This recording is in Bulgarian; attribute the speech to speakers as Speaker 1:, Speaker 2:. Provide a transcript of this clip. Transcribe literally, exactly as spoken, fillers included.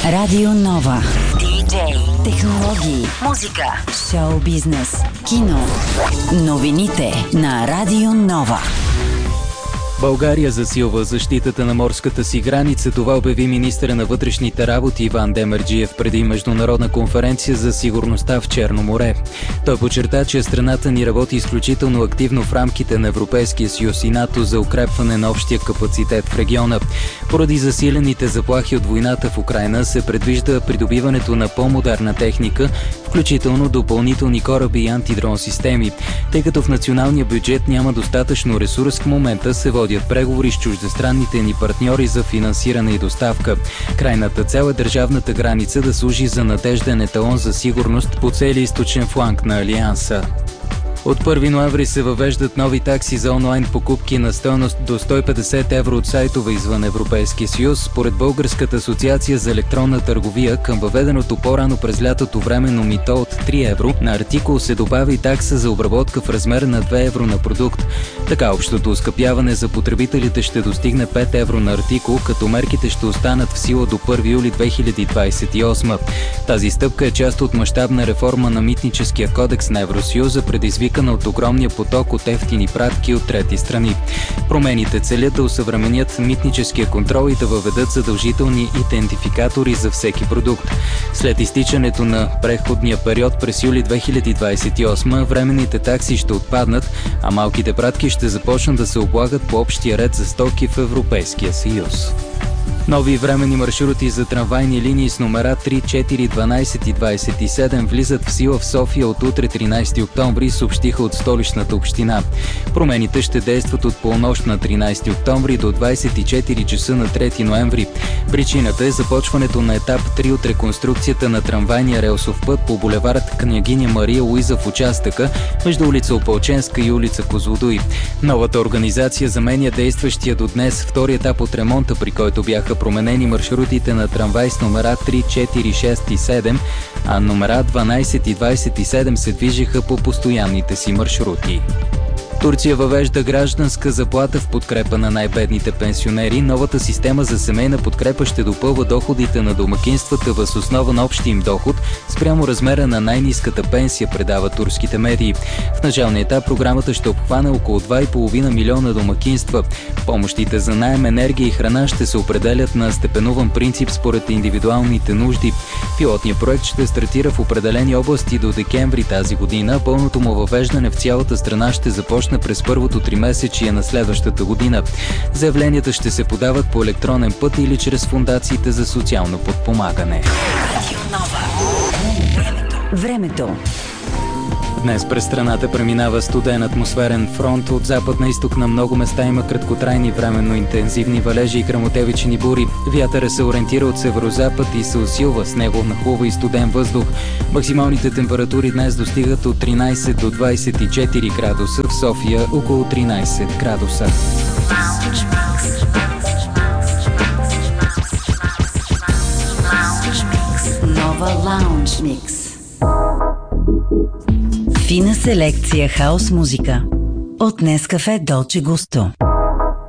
Speaker 1: Радио Нова. Диджей, технологии, музика, шоу бизнес, кино. Новините на Радио Нова.
Speaker 2: България засилва защитата на морската си граница. Това обяви министъра на вътрешните работи Иван Демерджиев преди международна конференция за сигурността в Черно море. Той подчерта, че страната ни работи изключително активно в рамките на Европейския съюз и НАТО за укрепване на общия капацитет в региона. Поради засилените заплахи от войната в Украйна се предвижда придобиването на по-модерна техника, включително допълнителни кораби и антидрон системи. Тъй като в националния бюджет няма достатъчно ресурс, в момента се водят преговори с чуждестранните ни партньори за финансиране и доставка. Крайната цел е държавната граница да служи за надежден еталон за сигурност по целия източен фланг на Алианса. От първи ноември се въвеждат нови такси за онлайн покупки на стойност до сто и петдесет евро от сайтове извън Европейския съюз. Според Българската асоциация за електронна търговия, към въведеното по-рано през лятото временно мито от три евро на артикул се добави и такса за обработка в размер на две евро на продукт. Така общото оскъпяване за потребителите ще достигне пет евро на артикул, като мерките ще останат в сила до първи юли две хиляди двадесет и осма. Тази стъпка е част от мащабна реформа на митническия кодекс на Евросъюза, предизвикана от огромния поток от евтини пратки от трети страни. Промените целят да усъвременят митническия контрол и да въведат задължителни идентификатори за всеки продукт. След изтичането на преходния период през юли две хиляди двадесет и осма, временните такси ще отпаднат, а малките пратки ще започнат да се облагат по общия ред за стоки в Европейския съюз. Нови временни маршрути за трамвайни линии с номера три, четири, дванадесет и двадесет и седем влизат в сила в София от утре тринадесети октомври, съобщиха от столичната община. Промените ще действат от полунощ на тринадесети октомври до двадесет и четири часа на трети ноември. Причината е започването на етап три от реконструкцията на трамвайния релсов път по булевард Княгиня Мария Луиза в участъка между улица Опалченска и улица Козлодуй. Новата организация заменя действащия до днес втори етап от ремонта, при който бяха променени маршрутите на трамвай с номера три, четири, шест и седем, а номера дванадесет и двадесет и седем се движиха по постоянните си маршрути. Турция въвежда гражданска заплата в подкрепа на най-бедните пенсионери. Новата система за семейна подкрепа ще допълва доходите на домакинствата въз основа на общия им доход спрямо размера на най-ниската пенсия, предава турските медии. В началния етап програмата ще обхване около два и половина милиона домакинства. Помощите за наем, енергия и храна ще се определят на степенуван принцип според индивидуалните нужди. Пилотният проект ще стартира в определени области до декември тази година. Пълното му въвеждане в цялата страна ще започне през първото тримесечие на следващата година. Заявленията ще се подават по електронен път или чрез фондациите за социално подпомагане.
Speaker 1: Времето.
Speaker 2: Днес през страната преминава студен атмосферен фронт. От запад на изток на много места има краткотрайни временно интензивни валежи и гръмотевични бури. Вятъра се ориентира от северозапад и се усилва, с него нахлува и студен въздух. Максималните температури днес достигат от тринадесет до двадесет и четири градуса, в София около тринадесет градуса.
Speaker 1: Нова Лаунж Микс. Фина селекция хаос музика от Нескафе Долче Густо.